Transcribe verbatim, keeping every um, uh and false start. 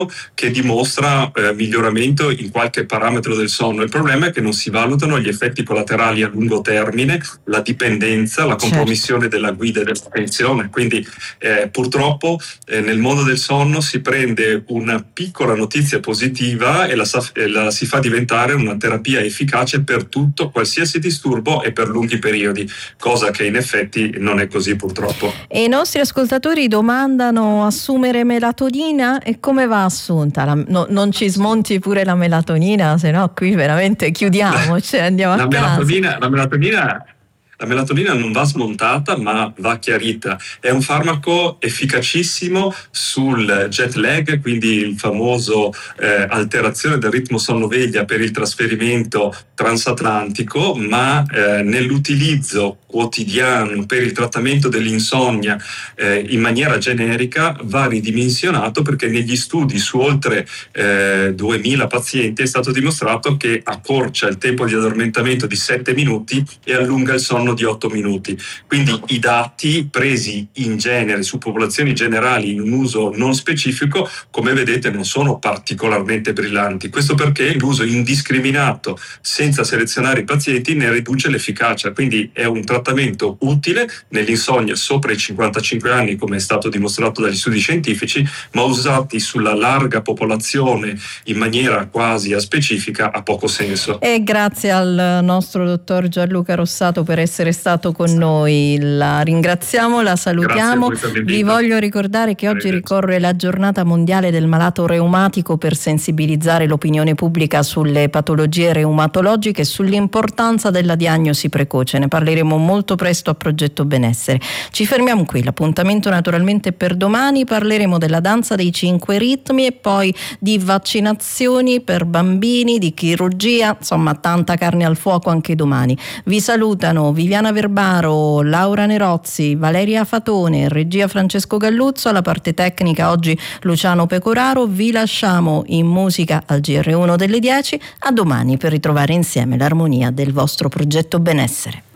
che dimostra eh, miglioramento in qualche parametro del sonno. Il problema è che non si valutano gli effetti collaterali a lungo termine, la dipendenza, la compromissione certo. della guida e dell'attenzione. Quindi eh, purtroppo eh, nel mondo del sonno si prende una piccola notizia positiva e la, e la si fa diventare una terapia efficace per tutto, qualsiasi disturbo e per lunghi periodi, cosa che in effetti non è così purtroppo. E i nostri ascoltatori domandano: assumere melatonina e come va assunta? La, no, non ci smonti pure la melatonina, se no qui veramente chiudiamo, cioè andiamo la a melatonina, casa. La melatonina La melatonina non va smontata, ma va chiarita. È un farmaco efficacissimo sul jet lag, quindi il famoso eh, alterazione del ritmo sonno-veglia per il trasferimento transatlantico, ma eh, nell'utilizzo quotidiano per il trattamento dell'insonnia eh, in maniera generica va ridimensionato, perché negli studi su oltre eh, duemila pazienti è stato dimostrato che accorcia il tempo di addormentamento di sette minuti e allunga il sonno di otto minuti. Quindi i dati presi in genere su popolazioni generali in un uso non specifico, come vedete, non sono particolarmente brillanti. Questo perché l'uso indiscriminato senza selezionare i pazienti ne riduce l'efficacia. Quindi è un trattamento utile nell'insonnia sopra i cinquantacinque anni, come è stato dimostrato dagli studi scientifici, ma usati sulla larga popolazione in maniera quasi aspecifica ha poco senso. E grazie al nostro dottor Gianluca Rossato per essere stato con noi. La ringraziamo, la salutiamo. Vi voglio ricordare che oggi ricorre la giornata mondiale del malato reumatico per sensibilizzare l'opinione pubblica sulle patologie reumatologiche e sull'importanza della diagnosi precoce. Ne parleremo molto presto a Progetto Benessere. Ci fermiamo qui, l'appuntamento naturalmente per domani. Parleremo della danza dei cinque ritmi e poi di vaccinazioni per bambini, di chirurgia, insomma tanta carne al fuoco anche domani. Vi salutano Viviana Verbaro, Laura Nerozzi, Valeria Fatone, regia Francesco Galluzzo, alla parte tecnica oggi Luciano Pecoraro. Vi lasciamo in musica al G R uno delle dieci. A domani per ritrovare insieme l'armonia del vostro Progetto Benessere.